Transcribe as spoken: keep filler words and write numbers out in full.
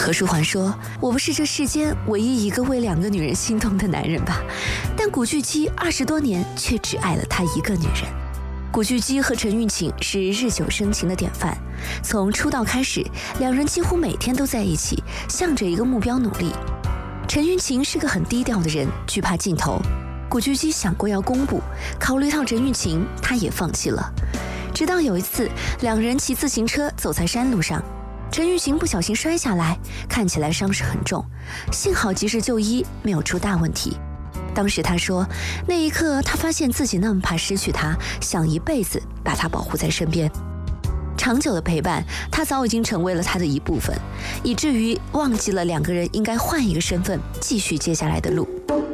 何书桓说：“我不是这世间唯一一个为两个女人心动的男人吧？但古巨基二十多年却只爱了她一个女人。”古巨基和陈钰晴是日久生情的典范，从出道开始，两人几乎每天都在一起，向着一个目标努力。陈钰晴是个很低调的人，惧怕镜头。古巨基想过要公布，考虑到陈钰晴，他也放弃了。直到有一次，两人骑自行车走在山路上，陈钰晴不小心摔下来，看起来伤势很重，幸好及时就医，没有出大问题。当时他说，那一刻他发现自己那么怕失去他，想一辈子把他保护在身边。长久的陪伴，他早已经成为了他的一部分，以至于忘记了两个人应该换一个身份继续接下来的路。